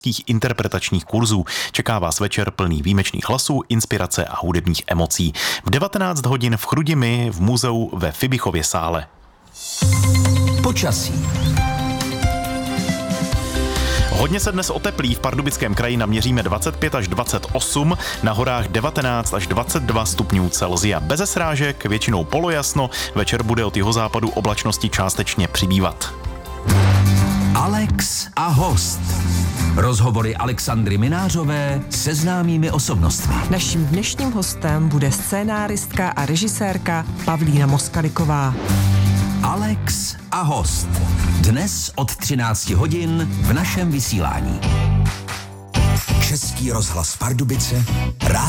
interpretačních kurzů. Čeká vás večer plný výjimečných hlasů, inspirace a hudebních emocí. V 19 hodin v Chrudimi v muzeu ve Fibichově sále. Počasí. Hodně se dnes oteplí, v Pardubickém kraji naměříme 25 až 28, na horách 19 až 22 stupňů Celsia. Beze srážek, většinou polojasno, večer bude od jihozápadu oblačnosti částečně přibývat. Alex a host. Rozhovory Alexandry Minářové se známými osobnostmi. Naším dnešním hostem bude scénáristka a režisérka Pavlína Moskaliková. Alex a host. Dnes od 13 hodin v našem vysílání. Český rozhlas Pardubice,